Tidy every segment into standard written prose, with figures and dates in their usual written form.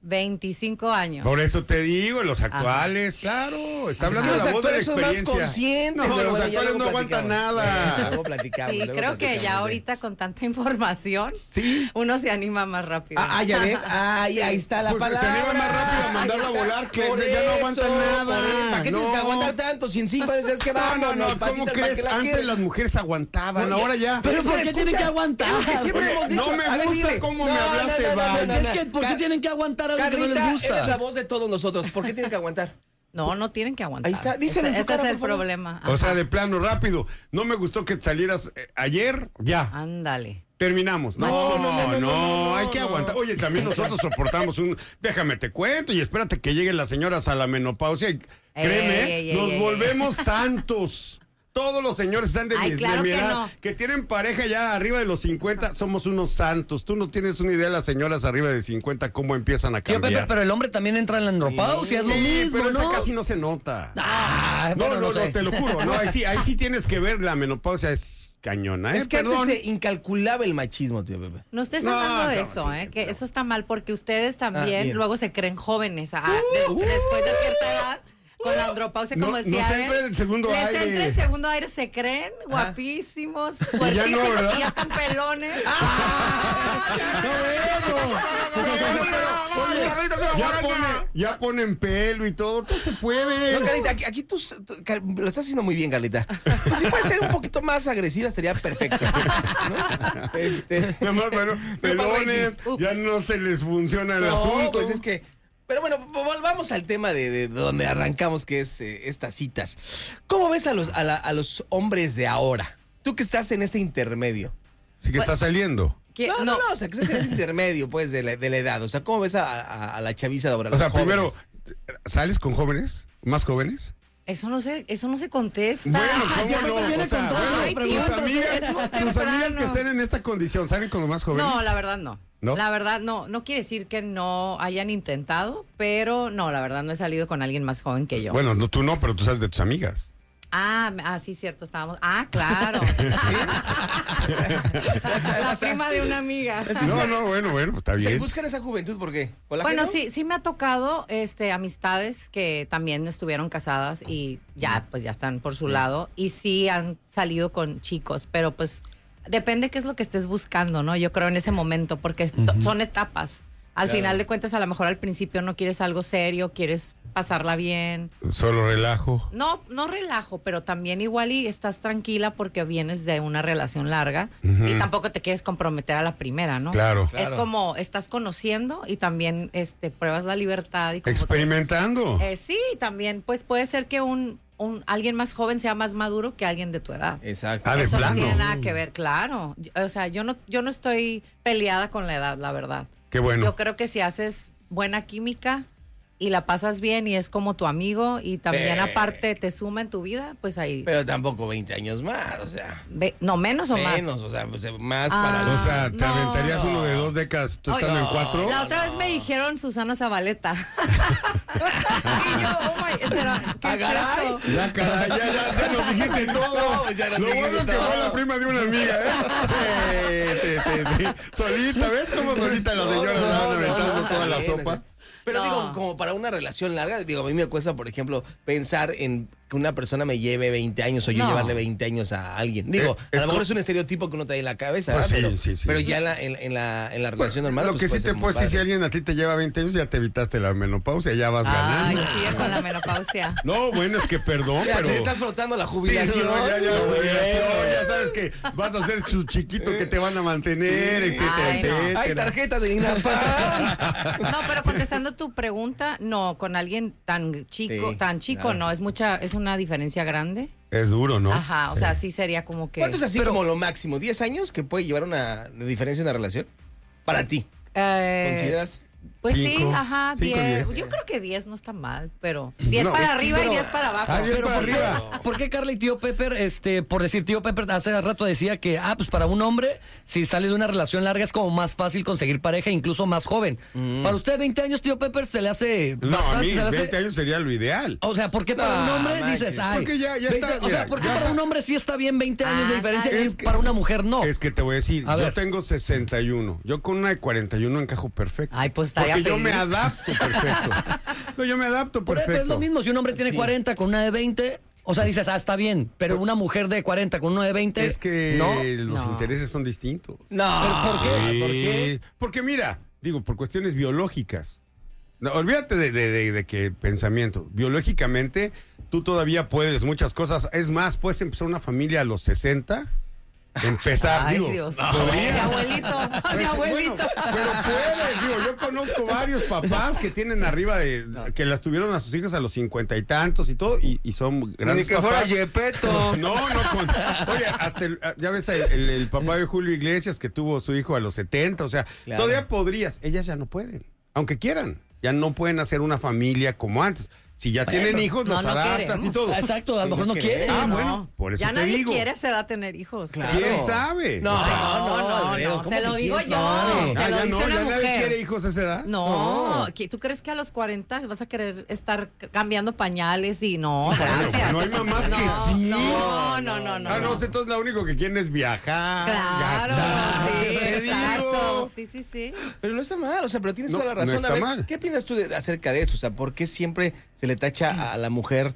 25 años. Por eso te digo, los actuales, claro. Está hablando de la voz de la experiencia. Son más conscientes. No, los actuales no aguantan nada. Luego platicamos. Sí, creo que ya ahorita con tanta información, ¿Sí? uno se anima más rápido. Ya ves. Ahí está la Pues palabra. se anima más rápido a mandarlo a volar, que ya no aguantan nada. ¿Para qué tienes que aguantar tanto? Si en 5 años es que vamos. No, ¿cómo crees? Antes las mujeres aguantaban, ahora ya. Pero ¿por qué tienen que aguantar? Siempre hemos dicho. No me gusta cómo me hablaste, Val. Es que, ¿por qué tienen que aguantar algo que no les gusta? Eres la voz de todos nosotros. ¿Por qué tienen que aguantar? No tienen que aguantar. Ahí está, díselo en su Ese cara, es el por favor. problema. O sea, Ajá. de plano, rápido. No me gustó que salieras ayer, ya. Ándale. Terminamos. No, hay que aguantar. Oye, también nosotros soportamos déjame te cuento y espérate que lleguen las señoras a la menopausia y créeme, nos volvemos santos. Todos los señores están de mi claro que edad, no. que tienen pareja ya arriba de los 50, somos unos santos. Tú no tienes una idea de las señoras arriba de 50 cómo empiezan a Tío cambiar. Pepe, pero el hombre también entra en la andropausia, es lo mismo, pero ¿no? esa casi no se nota. Bueno, No, sé. te lo juro. No, ahí sí tienes que ver, la menopausia es cañona. Es que Perdón. antes se incalculaba el machismo, tío Pepe. No estés hablando de no, eso, sí, que pero- eso está mal porque ustedes también bien. luego se creen jóvenes. Después de cierta edad, con la andropausia, como No- decía nos él, entra el segundo les aire. entra el segundo aire, se creen guapísimos, ya no, fuertísimos, ¿verdad? y ya están pelones. Ya ponen pelo y todo se puede. No, Carlita, aquí tú lo estás haciendo muy bien, Carlita. Pues si puedes ser un poquito más agresiva, estaría perfecto. ¿No? Nada más, bueno, pelones, Ups. ya no se les funciona el asunto. Pues es que. Pero bueno, volvamos al tema de donde arrancamos, que es estas citas. ¿Cómo ves a los hombres de ahora? Tú que estás en ese intermedio. Sí que está saliendo. No, o sea, que estás en ese intermedio, pues, de la edad. O sea, ¿cómo ves a la chaviza de ahora? O sea, los primero, jóvenes? ¿sales con jóvenes? ¿Más jóvenes? Eso no se contesta. ya ¿cómo me no? viene O sea, con todas bueno, las Ay, preguntas. tío, tus amigas, es muy tus amigas temprano. que estén en esta condición, ¿salen con los más jóvenes? No, la verdad no. ¿No? La verdad no quiere decir que no hayan intentado, pero no, la verdad no he salido con alguien más joven que yo. Bueno, no, tú no, pero tú sabes de tus amigas. Sí, cierto, estábamos. Claro. La prima de una amiga. No, bueno, está ¿Se bien. buscan esa juventud por qué? Bueno, sí me ha tocado amistades que también estuvieron casadas y ya están por su lado y sí han salido con chicos, pero pues depende qué es lo que estés buscando, ¿no? Yo creo en ese momento porque son etapas. Al final de cuentas, a lo mejor al principio no quieres algo serio, quieres pasarla bien. Solo relajo. No relajo, pero también igual y estás tranquila porque vienes de una relación larga y tampoco te quieres comprometer a la primera, ¿no? Claro. Es como estás conociendo y también pruebas la libertad y como Experimentando. sí, también pues puede ser que alguien más joven sea más maduro que alguien de tu edad. Exacto. ¿de Eso plano? no tiene nada que ver, claro. O sea, yo no estoy peleada con la edad, la verdad. Qué bueno. Yo creo que si haces buena química y la pasas bien y es como tu amigo y también aparte te suma en tu vida, pues ahí... Pero tampoco 20 años más, o sea. No, menos o más. Menos, o sea, pues, más para O sea, ¿te no. aventarías uno de 2 décadas, tú estando en 4? La otra vez me dijeron Susana Zabaleta. Y yo, ¿qué es eso? Ya, caray, ya nos dijiste todo. No, ya nos Lo bueno dijiste es que todo. fue la prima de una amiga, ¿eh? Sí. Solita, ¿ves cómo solita la señora se van aventando está toda la bien, sopa? Pero No. digo, como para una relación larga, a mí me cuesta, por ejemplo, pensar en que una persona me lleve 20 años o yo No. llevarle 20 años a alguien. Digo, Es a lo mejor como- es un estereotipo que uno trae en la cabeza, Pues ¿verdad? sí, sí. Pero ya en la relación normal. Lo pues que puede sí ser te muy puedo decir, si padre. alguien a ti te lleva 20 años, ya te evitaste la menopausia, ya vas Ay, ganando. sí, con la menopausia. No, bueno, es que perdón, Ya pero... te estás frotando la Sí, jubilación. no, ya, Muy jubilación, bien. ya sabes que vas a ser su chiquito que te van a mantener, etcétera, Ay, no. etcétera. Hay tarjeta de INAPAM. No, pero contestando tu pregunta, no, con alguien tan chico, Sí, claro. no, es una diferencia grande. Es duro, ¿no? Ajá, o sea, sí sería como que... ¿Cuánto es así como lo máximo? ¿10 años que puede llevar una diferencia en una relación? Para ti. ¿Consideras? Pues 5, sí, ajá, 5, 10. 10. Yo creo que 10 no está mal, pero 10 No, para es que- arriba y pero- 10 para abajo. 10 Pero para ¿por qué, arriba. por qué Carla y tío Pepper, por decir tío Pepper, hace rato decía que, pues para un hombre, si sale de una relación larga es como más fácil conseguir pareja, incluso más joven. Para usted, 20 años, tío Pepper, se le hace No, a bastante. mí se le hace- 20 años sería lo ideal. O sea, ¿por qué para un hombre manches. dices, ay? Porque ya 20 está, o sea, mira, ¿por qué ya para sa- un hombre sí está bien 20 años de diferencia y es que- para una mujer no? Es que te voy a decir, A yo ver. tengo 61. Yo con una de 41 encajo perfecto. Ay, pues estaría vaya porque yo feliz. me adapto perfecto. No, yo me adapto Por eso perfecto. es lo mismo, si un hombre tiene 40 con una de 20, o sea, dices, está bien, pero una mujer de 40 con una de 20, Es que ¿no? los No. intereses son distintos. No. ¿Pero por qué? Sí, ¿Por qué? Porque mira, digo, por cuestiones biológicas. No, olvídate de que pensamiento. Biológicamente, tú todavía puedes muchas cosas. Es más, puedes empezar una familia a los 60. Empezar, Ay, digo. Dios. podría. Mi abuelito, mi Pues, abuelito. bueno, pero puedes, digo, yo conozco varios papás que tienen arriba que las tuvieron a sus hijos a los 50 y tantos y todo, y son grandes Ni que fuera papás. Yepeto. No, oye, hasta ya ves el papá de Julio Iglesias que tuvo su hijo a los 70, o sea, Claro. todavía podrías, ellas ya no pueden, aunque quieran, ya no pueden hacer una familia como antes. Si ya tienen hijos, no, los no adaptas queremos. y todo. Exacto, a lo mejor no quiere. Ah, No. bueno, por eso ya te nadie digo. quiere a esa edad tener hijos. Claro. ¿Quién sabe? No, O sea, no, Alfredo, ¿cómo te lo que digo quién yo. sabe? Te lo ya dice no, una ya nadie mujer. quiere hijos a esa edad. No, ¿tú crees que a los 40 vas a querer estar cambiando pañales y no? Bueno, Gracias. no hay mamás que sí. No. Ah, no, entonces lo único que quieren es viajar. Claro, gastar. sí, Te digo. exacto. Sí. Pero no está mal, o sea, pero tienes No, toda la no razón. está A ver, mal. ¿qué piensas tú acerca de eso? O sea, ¿por qué siempre se le tacha a la mujer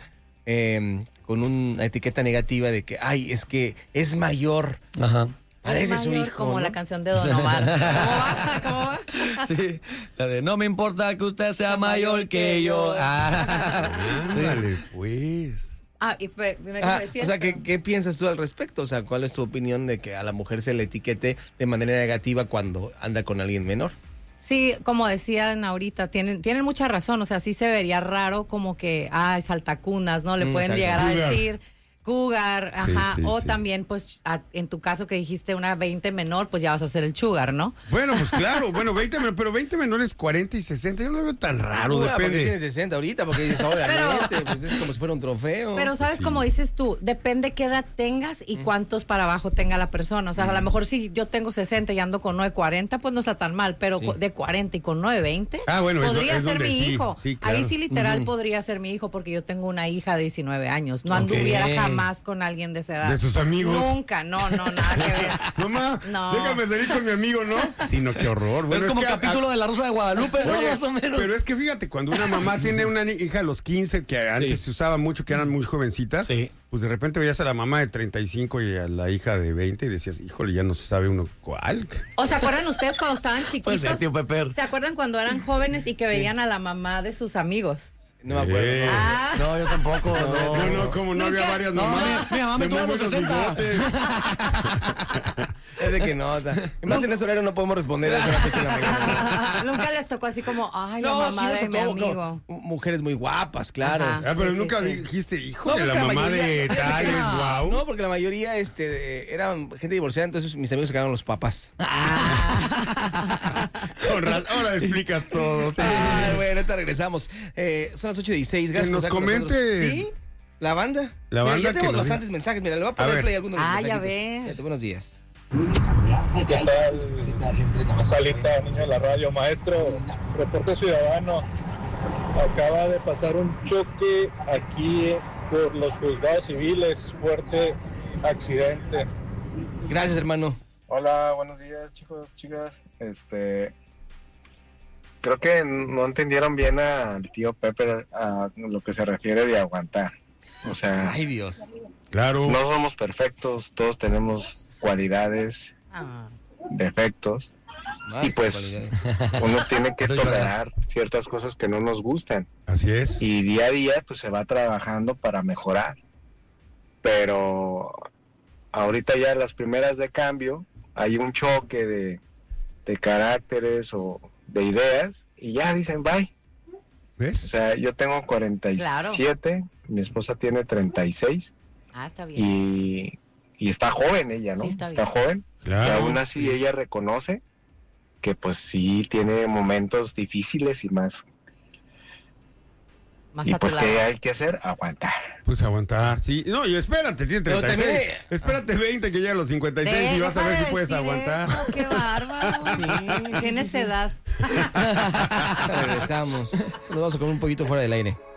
con una etiqueta negativa de que, ay, es que es mayor? Ajá. Parece Es su mayor, hijo. como ¿no? la canción de Don Omar. ¿Cómo va? Sí, la de no me importa que usted sea mayor que yo. Ah. Ándale, pues. Me Ah, decías, o sea, ¿qué piensas tú al respecto? O sea, ¿cuál es tu opinión de que a la mujer se le etiquete de manera negativa cuando anda con alguien menor? Sí, como decían ahorita, tienen mucha razón. O sea, sí se vería raro como que, saltacunas, ¿no? Le pueden exacto. llegar a Cougar. decir cougar, Sí, ajá. sí, O sí. también, pues, en tu caso que dijiste una 20 menor, pues ya vas a ser el sugar, ¿no? Bueno, pues claro, bueno, 20 pero 20 menores 40 y 60, yo no lo veo tan raro, ¿Por qué tienes depende. 60 ahorita? Porque dices, obviamente, pues es como si fuera un trofeo. Pero sabes, sí. como dices tú, depende qué edad tengas y cuántos para abajo tenga la persona. O sea, a lo mejor si yo tengo 60 y ando con 940, pues no está tan mal, pero Sí. de 40 y con 920, Ah, bueno, podría es ser donde mi sí, hijo. sí, claro. Ahí sí literal podría ser mi hijo porque yo tengo una hija de 19 años. No anduviera jamás con alguien de esa edad. ¿De sus amigos? Nunca, no, nada que ver. Mamá, No. déjame salir con mi amigo, ¿no? Sí, no, qué horror. Bueno, es como que capítulo de La Rosa de Guadalupe, ¿no? Oye, Más o menos. pero es que fíjate, cuando una mamá tiene una hija a los 15, que antes se usaba mucho, que eran muy jovencitas, Sí. pues de repente veías a la mamá de 35 y a la hija de 20 y decías, híjole, ya no se sabe uno cuál. ¿O se acuerdan ustedes cuando estaban chiquitos? Pues, tío Pepper. ¿Se acuerdan cuando eran jóvenes y que veían a la mamá de sus amigos? No me acuerdo. Eh. ¿no? Ah, No, yo tampoco. No, como no había varias No, mamás. mi mamá me de tuvo muy a los buenos 60. bigotes. Es de que no. Y más en ese horario no podemos responder a las 8 de la mañana. nunca les tocó así como, ay, la No, mamá sí, de eso mi como amigo. mujeres muy guapas, claro. Ajá. Ah, pero Sí, nunca sí. dijiste, hijo No, de pues la que la mamá mayoría- de tal, es guau. No, porque la mayoría eran gente divorciada, entonces mis amigos se quedaron los papás. Ahora explicas todo. sí. Ay, bueno, ahorita regresamos. Son las 8:16. Gracias Que por nos estar con comente. nosotros. ¿Sí? La banda. La Mira, banda ya que tenemos nos diga. bastantes mensajes. Mira, le voy a A poner ver. play a algunos de los Ah, ya mensajitos. ver. Fíjate, buenos días. ¿Qué tal? Salita, niño de la radio, maestro, reporte ciudadano. Acaba de pasar un choque aquí por los juzgados civiles, fuerte accidente. Gracias, hermano. Hola, buenos días, chicos, chicas. Creo que no entendieron bien al tío Pepe a lo que se refiere de aguantar. O sea, Ay, Dios. Claro. no somos perfectos, todos tenemos cualidades, Ah. defectos. Más Y pues, casualidades. Uno tiene que Eso es tolerar ciertas cosas que no nos gustan. Así es. Y día a día pues se va trabajando para mejorar. Pero ahorita ya las primeras de cambio hay un choque de caracteres o de ideas y ya dicen bye. O ¿Ves? sea, yo tengo 47, mi esposa tiene 36 Está bien. y está joven ella, ¿no? Sí, está está bien. joven. Claro. Y aún así ella reconoce que pues sí tiene momentos difíciles y más. Más Y a tu pues lado. ¿qué hay que hacer? Aguantar. Pues aguantar, sí. No, y espérate, tiene Pero 36. también- Espérate 20 que llega a los 56 y vas a ver Deja si de puedes decir aguantar. eso, qué bárbaro. Tienes edad. Regresamos. Nos vamos a comer un poquito fuera del aire.